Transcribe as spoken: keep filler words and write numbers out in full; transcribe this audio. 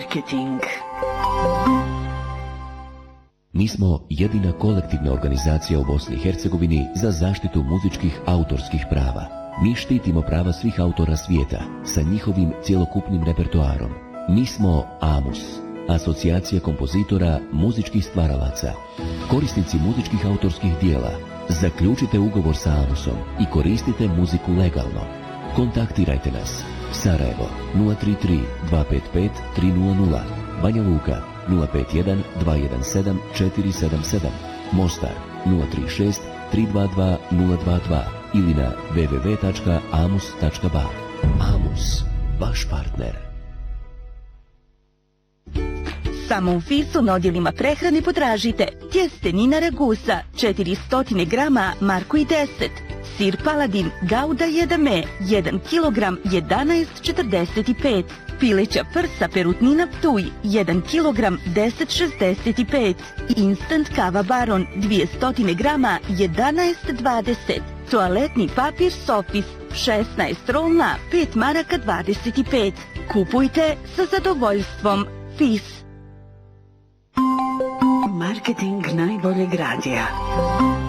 Marketing. Mi smo jedina kolektivna organizacija u Bosni i Hercegovini za zaštitu muzičkih autorskih prava. Mi štitimo prava svih autora svijeta sa njihovim cjelokupnim repertoarom. Mi smo AMUS, Asocijacija kompozitora muzičkih stvaralaca. Korisnici muzičkih autorskih dijela, zaključite ugovor sa AMUSom i koristite muziku legalno. Kontaktirajte nas. Sarajevo nula tri tri dva pet pet tri nula nula, Banja Luka nula pet jedan dva jedan sedam četiri sedam sedam, Mostar nula tri šest tri dva dva nula dva dva ili na w w w tačka amus tačka ba. AMUS, vaš partner. Samo u Fisu na odjelima prehrane potražite tjestenina ragusa četiristo grama Marko i deset, sir Paladin Gouda jedan e jedan kilogram jedanaest četrdeset pet, pileća prsa Perutnina Ptuj jedan kilogram deset šezdeset pet, instant kava Baron dvjesto grama jedanaest dvadeset, toaletni papir Sofis šesnaest rolna pet maraka dvadeset pet. Kupujte sa zadovoljstvom. Fis. Marketing najboljeg radija.